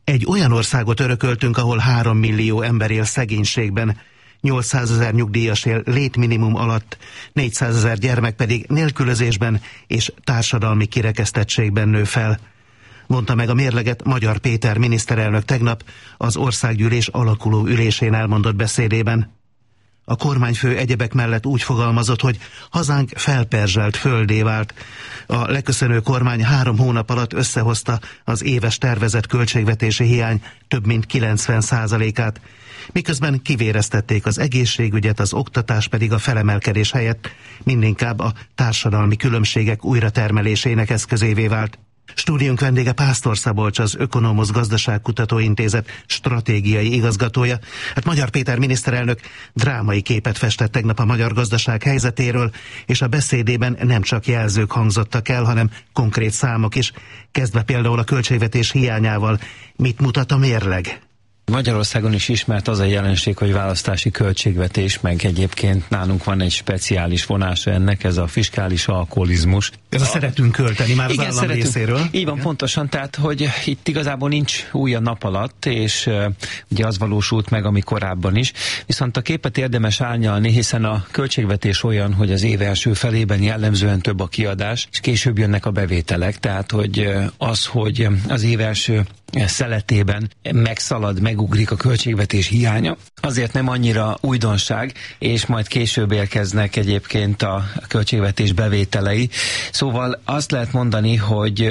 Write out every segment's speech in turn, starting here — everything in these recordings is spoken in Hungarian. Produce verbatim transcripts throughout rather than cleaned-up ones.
Egy olyan országot örököltünk, ahol három millió ember él szegénységben, nyolcszázezer nyugdíjas él létminimum alatt, négyszázezer gyermek pedig nélkülözésben és társadalmi kirekesztettségben nő fel. Mondta meg a mérleget Magyar Péter miniszterelnök tegnap az országgyűlés alakuló ülésén elmondott beszédében. A kormányfő egyebek mellett úgy fogalmazott, hogy hazánk felperzselt földé vált. A leköszönő kormány három hónap alatt összehozta az éves tervezett költségvetési hiány több mint kilencven százalékát, miközben kivéreztették az egészségügyet, az oktatás pedig a felemelkedés helyett mindinkább a társadalmi különbségek újratermelésének eszközévé vált. Stúdiónk vendége Pásztor Szabolcs, az Ökonomusz Gazdaságkutató Intézet stratégiai igazgatója. Hát Magyar Péter miniszterelnök drámai képet festett tegnap a magyar gazdaság helyzetéről, és a beszédében nem csak jelzők hangzottak el, hanem konkrét számok is, kezdve például a költségvetés hiányával. Mit mutat a mérleg? Magyarországon is ismert az a jelenség, hogy választási költségvetés, meg egyébként nálunk van egy speciális vonása ennek, ez a fiskális alkoholizmus. Ez a, a szeretünk költeni már igen, az állam részéről. Így van, igen. Pontosan, tehát, hogy itt igazából nincs új a nap alatt, és uh, ugye az valósult meg, ami korábban is. Viszont a képet érdemes árnyalni, hiszen a költségvetés olyan, hogy az év első felében jellemzően több a kiadás, és később jönnek a bevételek, tehát, hogy uh, az, hogy az év első szeletében megszalad, megugrik a költségvetés hiánya, azért nem annyira újdonság, és majd később érkeznek egyébként a költségvetés bevételei. Szóval azt lehet mondani, hogy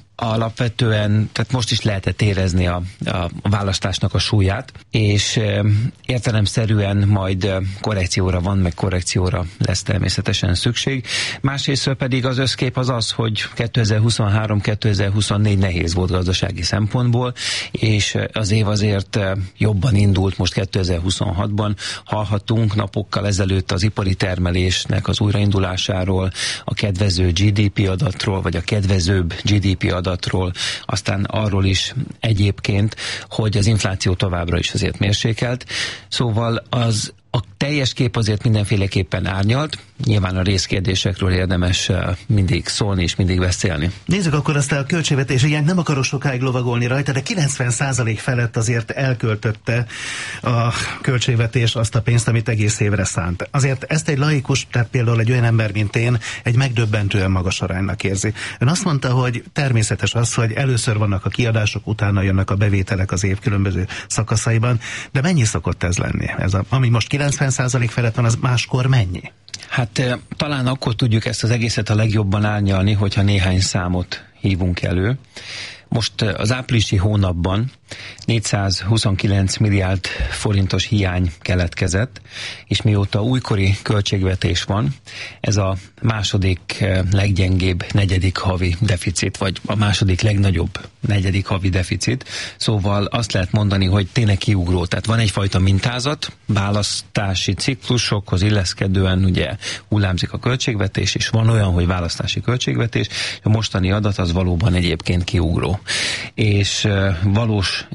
alapvetően, tehát most is lehetett érezni a, a választásnak a súlyát, és e, értelemszerűen majd korrekcióra van, meg korrekcióra lesz természetesen szükség. Másrészt pedig az összkép az az, hogy kétezer-huszonhárom kétezer-huszonnégy nehéz volt gazdasági szempontból, és az év azért jobban indult most kétezer-huszonhatban. Hallhatunk napokkal ezelőtt az ipari termelésnek az újraindulásáról, a kedvező gé dé pé adatról, vagy a kedvezőbb gé dé pé adatról, adatról, aztán arról is egyébként, hogy az infláció továbbra is azért mérsékelt. Szóval az a teljes kép azért mindenféleképpen árnyalt, nyilván a részkérdésekről érdemes mindig szólni és mindig beszélni. Nézzük akkor azt a költségvetési hiányt, nem akarok sokáig lovagolni rajta, de kilencven százalék felett azért elköltötte a költségvetés azt a pénzt, amit egész évre szánt. Azért ezt egy laikus, tehát például egy olyan ember, mint én, egy megdöbbentően magas aránynak érzi. Ön azt mondta, hogy természetes az, hogy először vannak a kiadások, utána jönnek a bevételek az év különböző szakaszaiban, de mennyi szokott ez lenni? Ez a, ami most kilencven százalék felett van, az máskor mennyi? Hát talán akkor tudjuk ezt az egészet a legjobban árnyalni, hogyha néhány számot hívunk elő. Most az áprilisi hónapban négyszázhuszonkilenc milliárd forintos hiány keletkezett, és mióta újkori költségvetés van, ez a második leggyengébb negyedik havi deficit, vagy a második legnagyobb negyedik havi deficit. Szóval azt lehet mondani, hogy tényleg kiugró. Tehát van egyfajta mintázat, választási ciklusokhoz illeszkedően ugye hullámzik a költségvetés, és van olyan, hogy választási költségvetés, a mostani adat az valóban egyébként kiugró. És valós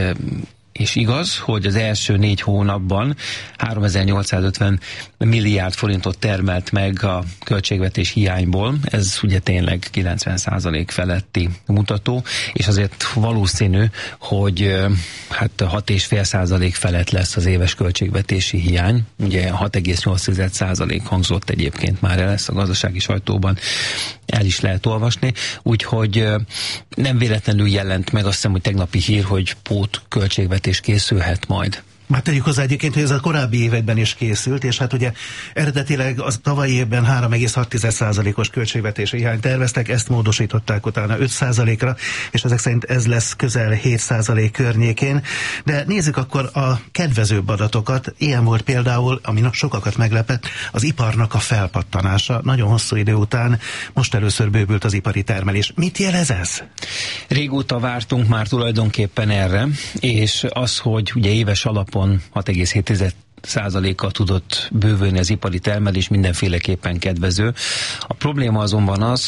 és igaz, hogy az első négy hónapban háromezer-nyolcszázötven milliárd forintot termelt meg a költségvetés hiányból, ez ugye tényleg kilencven százalék feletti mutató, és azért valószínű, hogy hát hat egész öt százalék felett lesz az éves költségvetési hiány, ugye hat egész nyolc százalék hangzott egyébként már el, ezt a gazdasági sajtóban el is lehet olvasni, úgyhogy nem véletlenül jelent meg, azt hiszem, hogy tegnapi hír, hogy pót költségvetés készülhet majd. Már tegyük hozzá egyébként, hogy ez a korábbi években is készült, és hát ugye eredetileg az tavalyi évben három egész hat százalékos költségvetési hiányt terveztek, ezt módosították utána öt százalékra, és ezek szerint ez lesz közel hét százalék környékén. De nézzük akkor a kedvezőbb adatokat. Ilyen volt például, ami sokakat meglepett, az iparnak a felpattanása. Nagyon hosszú idő után most először bővült az ipari termelés. Mit jelez ez? Régóta vártunk már tulajdonképpen erre, és az, hogy ugye éves alapon hat egész hét százalékkal tudott bővülni az ipari termelés, mindenféleképpen kedvező. A probléma azonban az,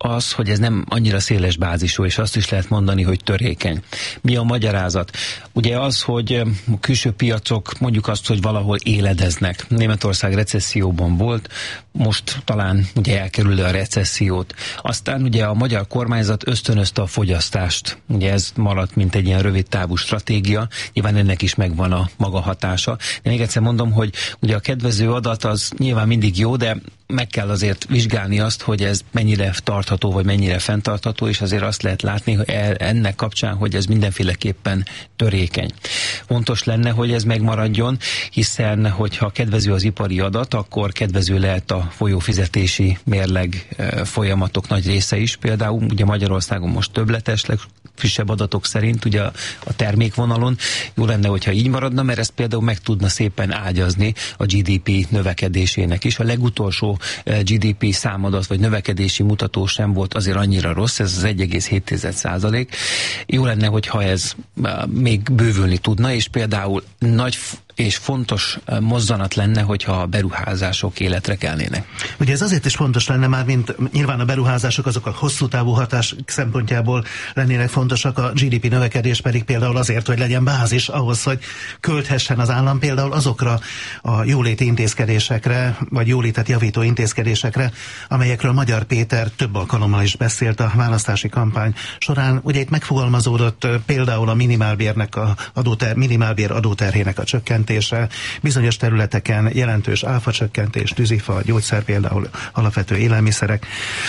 az, hogy ez nem annyira széles bázisú, és azt is lehet mondani, hogy törékeny. Mi a magyarázat? Ugye az, hogy a külső piacok mondjuk azt, hogy valahol éledeznek. Németország recesszióban volt, most talán ugye elkerül a recessziót. Aztán ugye a magyar kormányzat ösztönözte a fogyasztást. Ugye ez maradt, mint egy ilyen rövid távú stratégia. Nyilván ennek is megvan a maga hatása. De még egyszer mondom, hogy ugye a kedvező adat az nyilván mindig jó, de meg kell azért vizsgálni azt, hogy ez mennyire tartható, vagy mennyire fenntartható, és azért azt lehet látni hogy ennek kapcsán, hogy ez mindenféleképpen törékeny. Fontos lenne, hogy ez megmaradjon, hiszen hogyha kedvező az ipari adat, akkor kedvező lehet a folyófizetési mérleg folyamatok nagy része is. Például ugye Magyarországon most többletes, legfrissebb adatok szerint ugye a termékvonalon. Jó lenne, hogyha így maradna, mert ez például meg tudna szépen ágyazni a gé dé pé növekedésének is. A legutolsó gé dé pé számadat vagy növekedési mutató sem volt azért annyira rossz, ez az egy egész hét százalék. Jó lenne, hogyha ez még bővülni tudna, és például nagy és fontos mozzanat lenne, hogyha a beruházások életre kelnének. Ugye ez azért is fontos lenne már, mint nyilván a beruházások azok a hosszú távú hatás szempontjából lennének fontosak, a gé dé pé növekedés pedig például azért, hogy legyen bázis ahhoz, hogy költhessen az állam például azokra a jóléti intézkedésekre, vagy jólétet javító intézkedésekre, amelyekről Magyar Péter több alkalommal is beszélt a választási kampány során. Ugye itt megfogalmazódott például a minimálbérnek a adóter, minimálbér adóterhének a csökkentése, bizonyos területeken jelentős áfacsökkentés, tűzifa, gyógyszer például, alapvető élelmiszerek.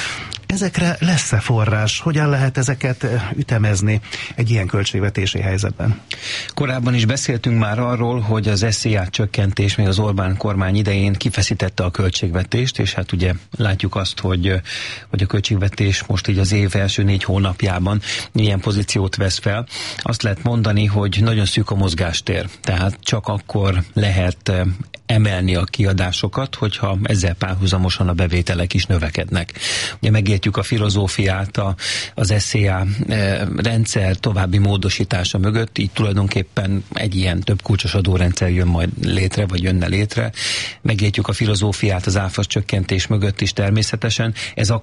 Ezekre lesz-e forrás? Hogyan lehet ezeket ütemezni egy ilyen költségvetési helyzetben? Korábban is beszéltünk már arról, hogy az es zé á csökkentés még az Orbán kormány idején kifeszítette a költségvetést, és hát ugye látjuk azt, hogy, hogy a költségvetés most így az év első négy hónapjában milyen pozíciót vesz fel. Azt lehet mondani, hogy nagyon szűk a mozgástér, tehát csak akkor lehet emelni a kiadásokat, hogyha ezzel párhuzamosan a bevételek is növekednek. Ugye megértjük a filozófiát a, az es zé á e, rendszer további módosítása mögött, így tulajdonképpen egy ilyen több kulcsos adórendszer jön majd létre, vagy jönne létre. Megértjük a filozófiát az áfa csökkentés mögött is természetesen. Ez